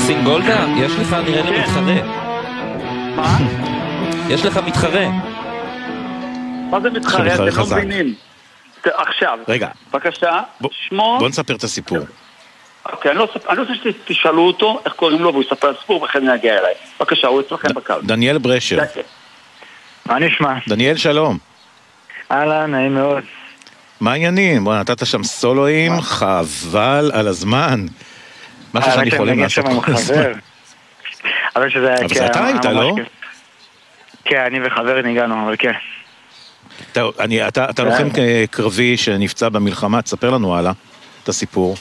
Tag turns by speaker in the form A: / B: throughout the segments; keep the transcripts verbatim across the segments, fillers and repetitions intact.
A: סינגולדה, יש לך נראה לי מתחרה.
B: מה?
A: יש לך מתחרה.
B: מה זה מתחרה? אתם לא מבינים. עכשיו,
C: רגע.
B: בבקשה, שמו...
C: בוא נספר את הסיפור.
B: אוקיי, אני לא רוצה שתשאלו אותו איך קוראים לו והוא יספר הסיפור וכן נגיע אליי. בבקשה, הוא אצלכם בקו.
C: דניאל ברשר.
D: מה נשמע?
C: דניאל, שלום.
D: אהלן, נעים מאוד.
C: מה העניינים? בוא, נתת שם סולואים, חבל על הזמן. משהו שאני יכולים לעשות כל הזמן.
D: אבל שזה...
C: אבל זה אתה היית, לא?
D: כן, אני וחבר ניגענו, אבל כן.
C: אתה לוחם קרבי שנפצע במלחמה, תספר לנו הלאה את הסיפור.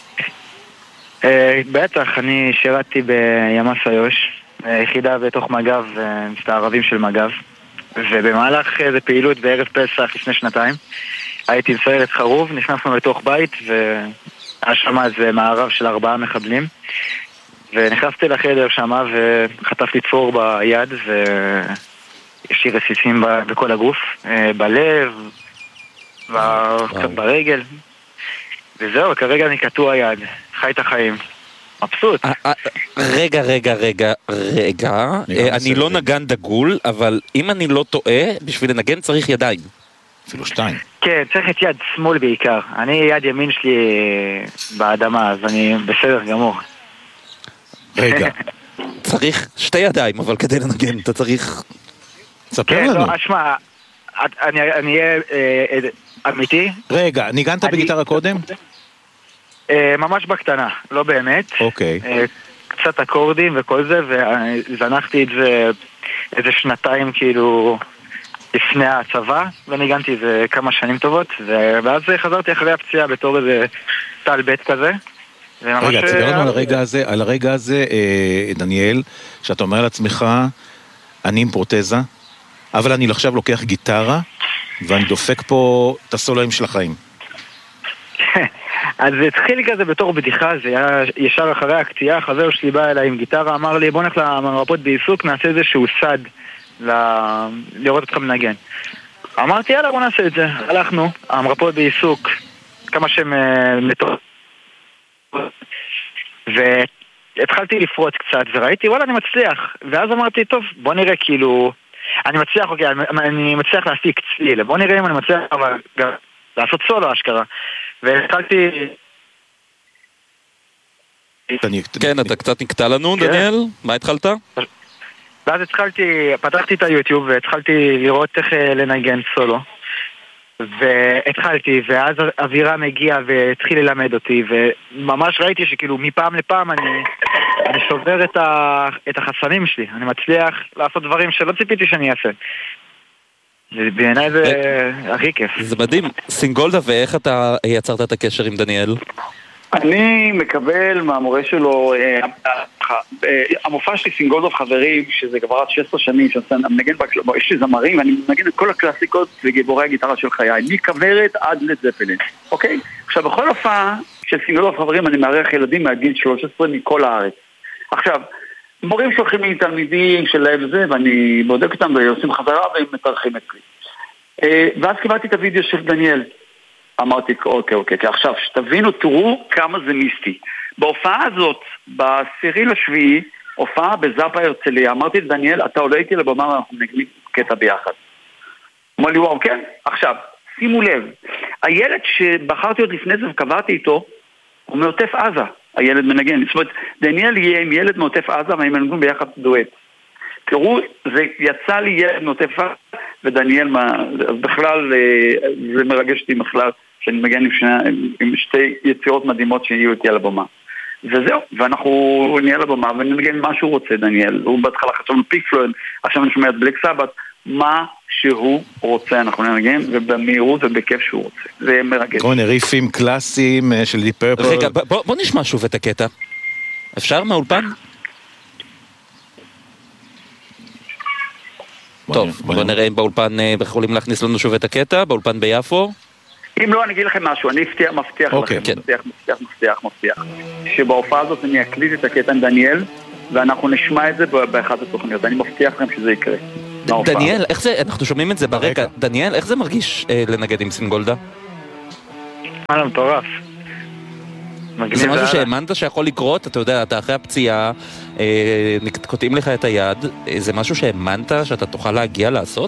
D: בטח, אני שירתתי בימ"ס איו"ש, יחידה בתוך מג"ב, מסתערבים של מג"ב, ובמהלך איזו פעילות בערב פסח לפני שנתיים, הייתי בסיירת חרוב, נכנסנו לתוך בית, והיה שם איזה מערב של ארבעה מחבלים, ונכנסתי לחדר שם, וחטפתי צרור ביד, ויש לי רסיסים בכל הגוף, בלב, ברגל, וזהו, כרגע אני קטוע יד, חי את החיים. מבסוט.
A: רגע, רגע, רגע, רגע, אני לא נגן דגול, אבל אם אני לא טועה, בשביל לנגן צריך ידיים.
C: אפילו שתיים.
D: כן, צריך את יד שמאל בעיקר. אני יד ימין שלי באדמה, אז אני בסדר גמור.
C: רגע.
A: צריך שתי ידיים, אבל כדי לנגן, אתה צריך...
C: ספר לנו.
D: כן, לא, אשמע, אני אהיה אמיתי.
C: רגע, ניגנת בגיטרה קודם?
D: ממש בקטנה, לא באמת.
C: אוקיי.
D: קצת אקורדים וכל זה, וזנחתי את זה איזה שנתיים כאילו לפני הצבא, וניגנתי זה כמה שנים טובות, ואז חזרתי אחרי הפציעה בתור איזה טל בית כזה.
C: רגע, תספר לנו על הרגע הזה, על הרגע הזה, דניאל, שאתה אומר לעצמך, אני עם פרוטזה, אבל אני עכשיו לוקח גיטרה, ואני דופק פה את הסולואים של החיים.
D: אז זה התחיל כזה בתור בדיחה, זה היה ישר אחרי הקציעה, חבר שלי בא אליי עם גיטרה, אמר לי בוא נלך למרפאות בעיסוק, נעשה איזשהו סד ל... לראות אותך מנגן. אמרתי יאללה בוא נעשה את זה, הלכנו, המרפאות בעיסוק, כמה שהם מטור... והתחלתי לפרוט קצת, וראיתי וואלה אני מצליח, ואז אמרתי טוב בוא נראה כאילו, אני מצליח, אוקיי, אני מצליח להפיק צליל, בוא נראה אם אני מצליח גם לעשות סולו אשכרה. והתחלתי...
A: כן, אתה קצת נקטע לנו, דניאל? מה התחלת?
D: ואז התחלתי, פתחתי את היוטיוב והתחלתי לראות איך לנגן סולו. והתחלתי, ואז אווירה מגיע והתחיל ללמד אותי, וממש ראיתי שכאילו מפעם לפעם אני, אני שובר את, ה, את החסמים שלי. אני מצליח לעשות דברים שלא ציפיתי שאני אעשה. בעיניי זה הכי כיף.
A: זה מדהים. סינגולדה, ואיך אתה יצרת את הקשר עם דניאל?
B: אני מקבל מהמורה שלו, המופע שלי סינגולדה וחברים, שזה כבר עד שש עשרה שנים, יש לי זמרים, ואני מנגן את כל הקלאסיקות וגיבורי הגיטרה של חיי, מכוורת עד לזפלין, אוקיי? עכשיו, בכל הופעה של סינגולדה וחברים, אני מארח ילדים מהגיל שלוש עשרה מכל הארץ. עכשיו, מורים שולחים לי תלמידים שלהם וזה, ואני בודק אותם ועושים חזרה והם מתארחים אצלי. ואז קיבלתי את הוידאו של דניאל. אמרתי, אוקיי, אוקיי, עכשיו, שתבינו, תראו כמה זה מיסטי. בהופעה הזאת, בעשירי לשביעי, הופעה בזאפה הרצליה, אמרתי לדניאל, אתה עולה איתי לבמה ואנחנו נגלים קטע ביחד. אמר לי, וואו, כן. עכשיו, שימו לב, הילד שבחרתי עוד לפני זה וקבעתי איתו, הוא מעוטף עזה. הילד מנגן, זאת אומרת, דניאל יהיה עם ילד מעוטף עזה והם מנגנים ביחד דואט. תראו, זה יצא לי ילד מעוטף עזה ודניאל, בכלל זה מרגש אותי בכלל שאני מגן עם, שני, עם שתי יצירות מדהימות שיהיו איתי על הבמה. וזהו, ואנחנו נהיה על הבמה ונגן מה שהוא רוצה, דניאל. הוא בהתחלה חשבנו פיק פלויד, עכשיו אני שומע את בלק סבת, מה שהוא רוצה אנחנו נגן, ובמהירות ובכיף שהוא רוצה. זה מרגש.
C: כל מיני ריפים קלאסיים של די פרפל.
A: רגע, בוא, בוא נשמע שוב את הקטע. אפשר מהאולפן? טוב, בוא נראה אם באולפן יכולים להכניס לנו שוב את הקטע, באולפן ביפו.
B: אם לא, אני אגיד לכם משהו, אני מבטיח, מבטיח לכם, מבטיח, מבטיח, מבטיח, מבטיח, שבהופעה הזאת אני אקליט את הקטע עם דניאל, ואנחנו נשמע את זה באחת התוכניות, אני מבטיח לכם שזה יקרה.
A: דניאל, איך זה, אנחנו שומעים את זה ברקע, דניאל, איך זה מרגיש לנגד עם סינגולדה?
D: היה מטורף.
A: זה משהו שהאמנת שיכול לקרות, אתה יודע, אתה אחרי הפציעה, קוטעים לך את היד, זה משהו שהאמנת שאתה תוכל להגיע לעשות?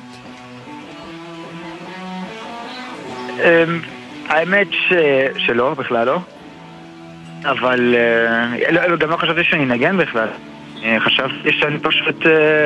D: האמת שלא, בכלל לא. אבל גם לא חשבתי שאני נגן בכלל. חשבתי שאני פשוט...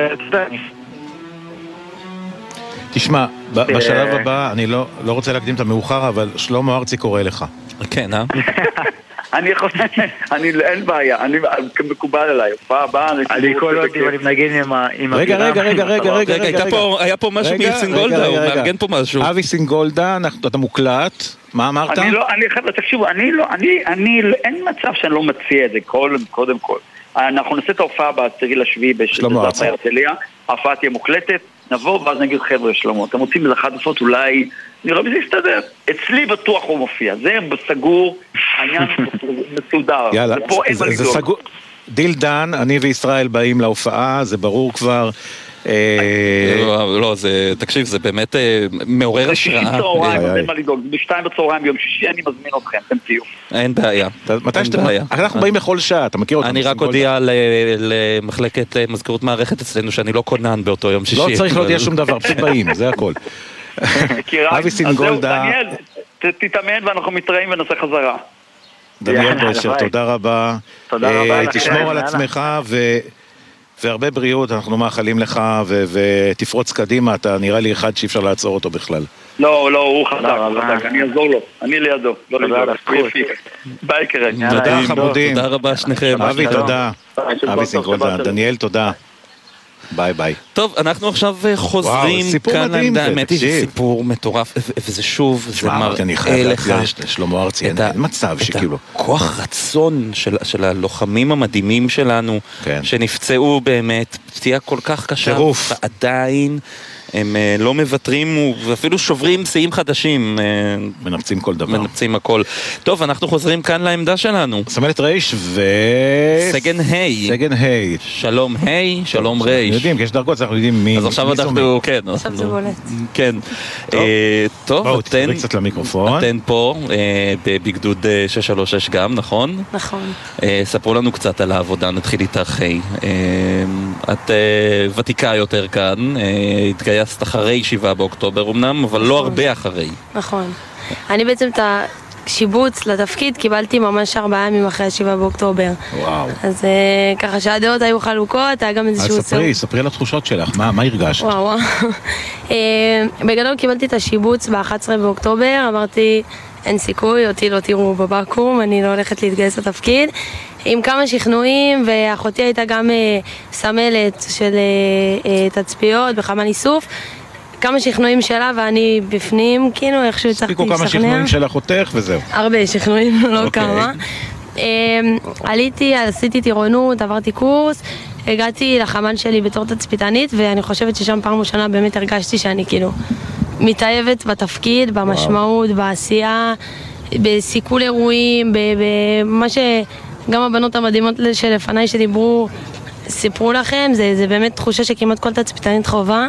C: תשמע, בשלב הבא, אני לא רוצה להקדים את המאוחר, אבל שלמה ארצי קורא לך.
A: כן, אה?
B: אני יכול... אין בעיה, אני מקובל עליי. הופעה הבאה...
D: אני כל עוד אם אני מנגן עם...
C: רגע, רגע, רגע, רגע, רגע, רגע.
A: היה פה משהו מסינגולדה, הוא מארגן פה משהו.
C: אבי סינגולדה, אתה מוקלט, מה אמרת?
B: אני לא, אני חייב, תקשיבו, אני לא, אני, אני, אין מצב שאני לא מציע את זה, קודם כל. אנחנו נעשה את ההופעה בעשירי לשביעי בשלמה בהרצליה, ההופעה תהיה מוקלטת, נבוא ואז נגיד חבר'ה שלמה, אתם רוצים איזה אחד עשות אולי, נראה בזה יסתדר. אצלי בטוח הוא מופיע, זה בסגור, העניין מסודר.
C: יאללה, זה סגור. דיל דן, אני וישראל באים להופעה, זה ברור כבר.
A: לא, זה, תקשיב, זה באמת מעורר השראה.
B: זה שישי צהריים, אין מה לדאוג, בשתיים בצהריים ביום שישי אני מזמין אתכם, אתם תהיו.
A: אין בעיה.
C: מתי שאתם, אנחנו באים בכל שעה, אתה מכיר אותם?
A: אני רק הודיע למחלקת מזכירות מערכת אצלנו שאני לא קונן באותו יום שישי.
C: לא צריך להודיע שום דבר, פשוט באים, זה הכל. אבי סינגולדה.
B: דניאל, תתאמן ואנחנו מתראים ונעשה חזרה.
C: דניאל בשר, תודה רבה.
B: תודה רבה.
C: תשמור על עצמך ו... והרבה בריאות, אנחנו מאחלים לך, ותפרוץ קדימה, אתה נראה לי אחד שאי אפשר לעצור אותו בכלל.
B: לא, לא, הוא חזק, חזק, אני אעזור לו, אני לידו, לא לידו, ביי כרגע.
C: תודה חמודים.
A: תודה רבה שניכם.
C: אבי, תודה. אבי סינגולדה, דניאל, תודה. ביי ביי.
A: טוב, אנחנו עכשיו חוזרים כאן לעמדה, האמת היא סיפור מטורף, וזה שוב, זה מראה לך
C: שלמה ארצי, אין מצב שכאילו
A: כוח רצון של הלוחמים המדהימים שלנו, שנפצעו באמת, פציעה כל כך קשה, ועדיין הם לא מבטרים ואפילו שוברים שיאים חדשים.
C: מנפצים כל דבר.
A: מנפצים הכל. טוב, אנחנו חוזרים כאן לעמדה שלנו.
C: סמלת רייש ו...
A: סגן היי.
C: סגן היי.
A: שלום היי, שלום רייש.
C: אנחנו יודעים, כי יש דרגות, אנחנו יודעים מי...
A: אז עכשיו אנחנו, כן.
E: עכשיו זה בולט.
A: כן. טוב,
C: בואו, תתחילי קצת למיקרופון.
A: אתן פה, בגדוד שש שלוש שש גם, נכון?
E: נכון.
A: ספרו לנו קצת על העבודה, נתחיל איתך היי. את ותיקה יותר כאן, התגייסת אחרי שבעה באוקטובר אמנם, אבל לא הרבה אחרי.
E: נכון. אני בעצם את השיבוץ לתפקיד קיבלתי ממש ארבעה ימים אחרי שבעה באוקטובר.
C: וואו.
E: אז ככה שהדעות היו חלוקות, היה גם איזשהו...
C: אז ספרי, ספרי על התחושות שלך, מה הרגשת?
E: וואו, וואו. בגדול קיבלתי את השיבוץ ב-אחד עשר באוקטובר, אמרתי, אין סיכוי, אותי לא תראו בבקו"ם, אני לא הולכת להתגייס לתפקיד. עם כמה שכנועים, ואחותי הייתה גם אה, סמלת של אה, אה, תצפיות בחמ"ל איסוף. כמה שכנועים שלה ואני בפנים, כאילו איכשהו הצלחתי לשכנע.
C: ספיקו כמה שכנועים של אחותך וזהו.
E: הרבה שכנועים, לא
C: okay.
E: כמה. אה, עליתי, עשיתי טירונות, עברתי קורס, הגעתי לחמ"ל שלי בתור תצפיתנית, ואני חושבת ששם פעם ראשונה באמת הרגשתי שאני כאילו מתאהבת בתפקיד, במשמעות, wow. בעשייה, בסיכול אירועים, במה ש... גם הבנות המדהימות שלפניי שדיברו, סיפרו לכם, זה, זה באמת תחושה שכמעט כל תצפיתנית חובה.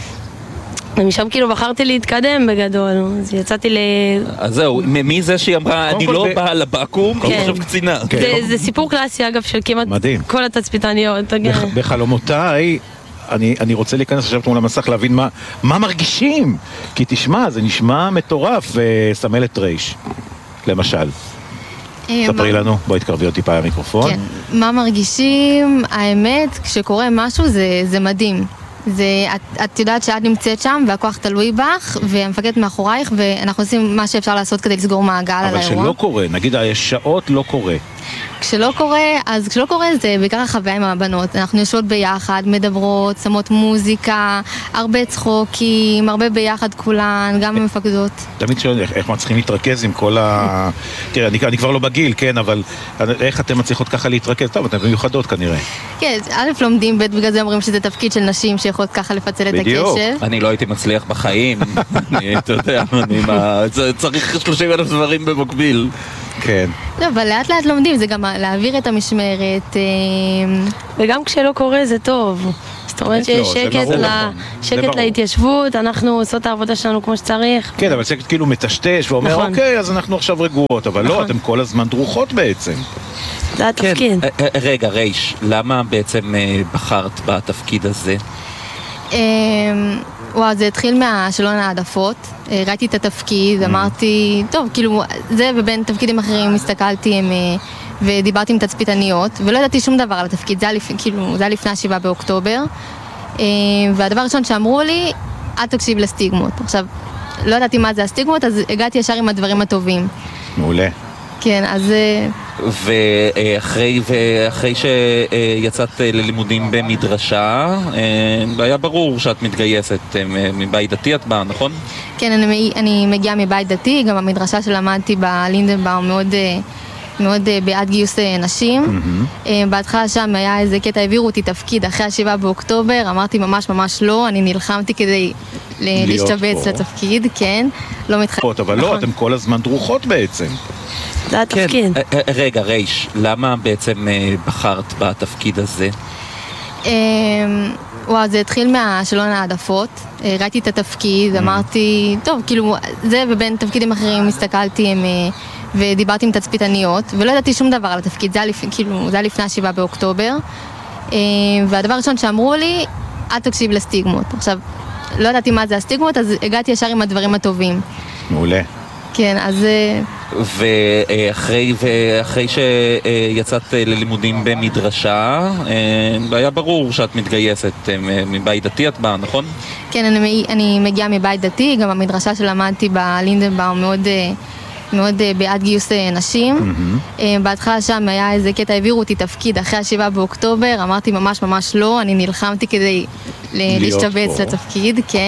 E: ומשם כאילו בחרתי להתקדם בגדול, אז יצאתי ל...
A: אז זהו, מי זה שהיא אמרה, אני לא באה לבקו"ם, אני חושב קצינה.
E: זה סיפור קלאסי אגב של כמעט כל התצפיתניות.
C: בחלומותיי, אני רוצה להיכנס עכשיו מול המסך להבין מה מרגישים, כי תשמע, זה נשמע מטורף, סמלת רייש, למשל. ספרי לנו, בואי תקרבי עוד טיפה למיקרופון.
F: כן, מה מרגישים? האמת, כשקורה משהו זה, זה מדהים. זה, את, את יודעת שאת נמצאת שם והכוח תלוי בך והמפקד מאחורייך ואנחנו עושים מה שאפשר לעשות כדי לסגור מעגל על האירוע.
C: אבל שלא קורה, נגיד שעות לא קורה.
F: כשלא קורה, אז כשלא קורה זה בעיקר החוויה עם הבנות. אנחנו יושבות ביחד, מדברות, שמות מוזיקה, הרבה צחוקים, הרבה ביחד כולן, גם המפקדות.
C: תמיד שואל, איך מצליחים להתרכז עם כל ה... תראה, אני, אני כבר לא בגיל, כן, אבל איך אתם מצליחות ככה להתרכז? טוב, אתם מיוחדות כנראה.
F: כן, א' לומדים, ב' בגלל זה אומרים שזה תפקיד של נשים שיכולות ככה לפצל את הקשב.
A: אני לא הייתי מצליח בחיים, אתה יודע, צריך שלושים אלף דברים במקביל.
C: כן.
F: לא, אבל לאט לאט לומדים, זה גם להעביר את המשמרת.
E: וגם כשלא קורה זה טוב. זאת אומרת שיש שקט להתיישבות, אנחנו עושות את העבודה שלנו כמו שצריך.
C: כן, אבל שקט כאילו מטשטש ואומר, אוקיי, אז אנחנו עכשיו רגועות, אבל לא, אתם כל הזמן דרוכות בעצם.
E: זה התפקיד.
A: רגע, רייש, למה בעצם בחרת בתפקיד הזה?
F: וואו, זה התחיל מהשאלון העדפות, ראיתי את התפקיד, אמרתי, טוב, כאילו, זה ובין תפקידים אחרים הסתכלתי ודיברתי עם תצפיתניות, ולא ידעתי שום דבר על התפקיד, זה היה לפני, כאילו, זה היה לפני השבעה באוקטובר, והדבר הראשון שאמרו לי, את תקשיב לסטיגמות. עכשיו, לא ידעתי מה זה הסטיגמות, אז הגעתי ישר עם הדברים הטובים.
C: מעולה.
F: כן, אז...
A: ואחרי, ואחרי שיצאת ללימודים במדרשה, היה ברור שאת מתגייסת מבית דתי, את באה, נכון?
F: כן, אני, אני מגיעה מבית דתי, גם המדרשה שלמדתי בלינדנבאום מאוד, מאוד בעד גיוס נשים. Mm-hmm. בהתחלה שם היה איזה קטע, העבירו אותי תפקיד אחרי השבעה באוקטובר, אמרתי ממש ממש לא, אני נלחמתי כדי להשתבץ לתפקיד, כן, לא מתחלת.
C: אבל לא, אתם כל הזמן דרוכות בעצם.
E: זה התפקיד.
A: רגע, רייש, למה בעצם בחרת בתפקיד הזה?
F: וואו, זה התחיל מהשאלון העדפות, ראיתי את התפקיד, אמרתי, טוב, כאילו, זה ובין תפקידים אחרים הסתכלתי ודיברתי עם תצפיתניות, ולא ידעתי שום דבר על התפקיד, זה היה כאילו, זה היה לפני השבעה באוקטובר, והדבר הראשון שאמרו לי, את תקשיב לסטיגמות. עכשיו, לא ידעתי מה זה הסטיגמות, אז הגעתי ישר עם הדברים הטובים.
C: מעולה.
F: כן, אז...
A: ואחרי, ואחרי שיצאת ללימודים במדרשה, היה ברור שאת מתגייסת מבית דתי, את באה, נכון?
F: כן, אני, אני מגיעה מבית דתי, גם המדרשה שלמדתי בלינדנבאום מאוד, מאוד בעד גיוס נשים. Mm-hmm. בהתחלה שם היה איזה קטע, העבירו אותי תפקיד אחרי השבעה באוקטובר, אמרתי ממש ממש לא, אני נלחמתי כדי להשתבץ לתפקיד, כן.